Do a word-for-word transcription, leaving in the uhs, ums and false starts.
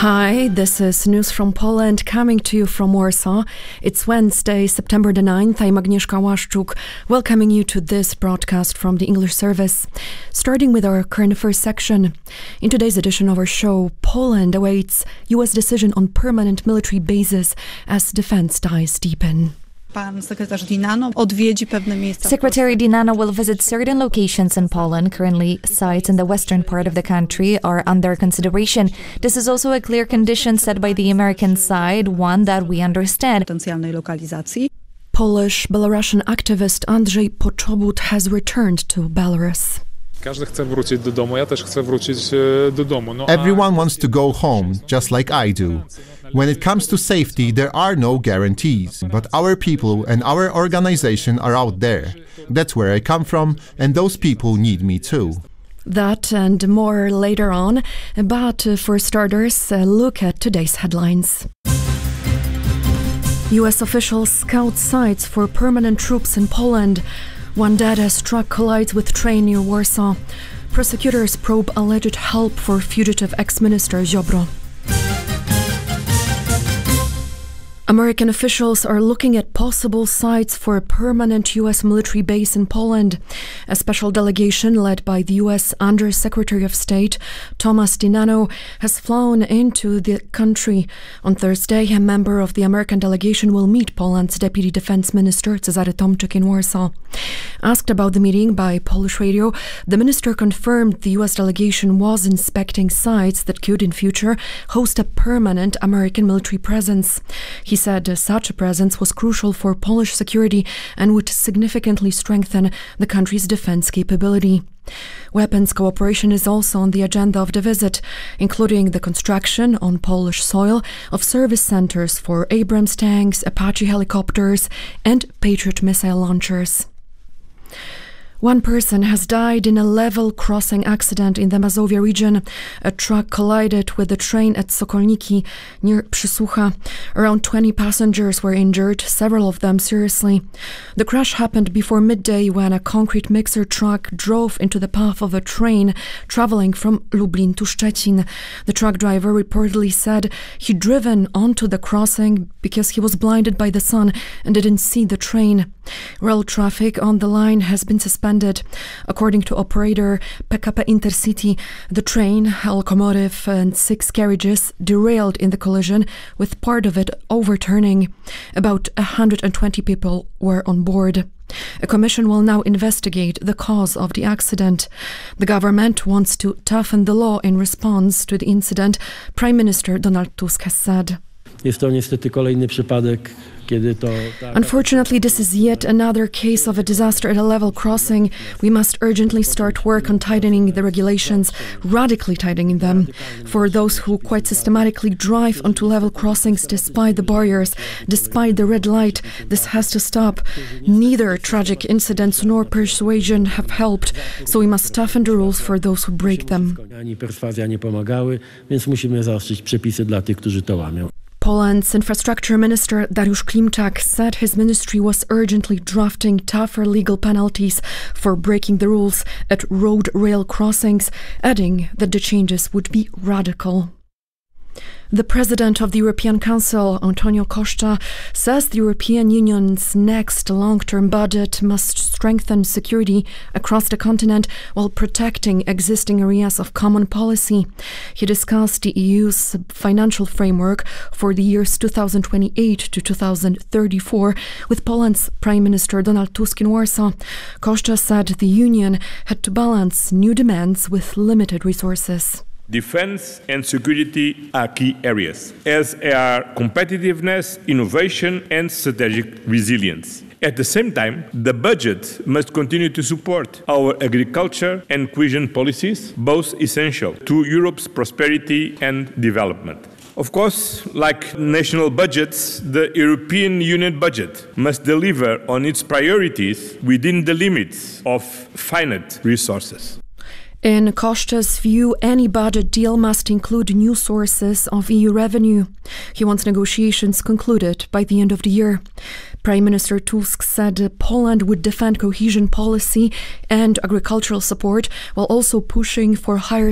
Hi, this is News from Poland coming to you from Warsaw. It's Wednesday, September the ninth. I'm Agnieszka Łaszczuk, welcoming you to this broadcast from the English service. Starting with our current affairs section. In today's edition of our show, Poland awaits U S decision on permanent military bases as defense ties deepen. Secretary Dinano will visit certain locations in Poland. Currently, sites in the western part of the country are under consideration. This is also a clear condition set by the American side, one that we understand. Polish Belarusian activist Andrzej Poczobut has returned to Belarus. Everyone wants to go home, just like I do. When it comes to safety, there are no guarantees, but our people and our organization are out there. That's where I come from, and those people need me too. That and more later on, but uh, for starters, a look at today's headlines. U S officials scout sites for permanent troops in Poland. One dead as truck collides with train near Warsaw. Prosecutors probe alleged help for fugitive ex-minister Ziobro. American officials are looking at possible sites for a permanent U S military base in Poland. A special delegation led by the U S Under-Secretary of State Thomas Dinano has flown into the country. On Thursday, a member of the American delegation will meet Poland's Deputy Defense Minister Cezary Tomczyk in Warsaw. Asked about the meeting by Polish radio, the minister confirmed the U S delegation was inspecting sites that could in future host a permanent American military presence. He said such a presence was crucial for Polish security and would significantly strengthen the country's defense capability. Weapons cooperation is also on the agenda of the visit, including the construction on Polish soil of service centers for Abrams tanks, Apache helicopters, and Patriot missile launchers. One person has died in a level crossing accident in the Mazovia region. A truck collided with a train at Sokolniki near Przysłucha. Around twenty passengers were injured, several of them seriously. The crash happened before midday when a concrete mixer truck drove into the path of a train traveling from Lublin to Szczecin. The truck driver reportedly said he'd driven onto the crossing because he was blinded by the sun and didn't see the train. Rail traffic on the line has been suspended. According to operator P K P Intercity, the train, a locomotive and six carriages derailed in the collision, with part of it overturning. About one hundred twenty people were on board. A commission will now investigate the cause of the accident. The government wants to toughen the law in response to the incident, Prime Minister Donald Tusk has said. Unfortunately, this is yet another case of a disaster at a level crossing. We must urgently start work on tightening the regulations, radically tightening them. For those who quite systematically drive onto level crossings despite the barriers, despite the red light, this has to stop. Neither tragic incidents nor persuasion have helped, so we must toughen the rules for those who break them. Poland's infrastructure minister Dariusz Klimczak said his ministry was urgently drafting tougher legal penalties for breaking the rules at road rail crossings, adding that the changes would be radical. The President of the European Council, Antonio Costa, says the European Union's next long-term budget must strengthen security across the continent while protecting existing areas of common policy. He discussed the E U's financial framework for the years two thousand twenty-eight to two thousand thirty-four with Poland's Prime Minister Donald Tusk in Warsaw. Costa said the Union had to balance new demands with limited resources. Defense and security are key areas, as are competitiveness, innovation, and strategic resilience. At the same time, the budget must continue to support our agriculture and cohesion policies, both essential to Europe's prosperity and development. Of course, like national budgets, the European Union budget must deliver on its priorities within the limits of finite resources. In Costa's view, any budget deal must include new sources of E U revenue. He wants negotiations concluded by the end of the year. Prime Minister Tusk said Poland would defend cohesion policy and agricultural support while also pushing for higher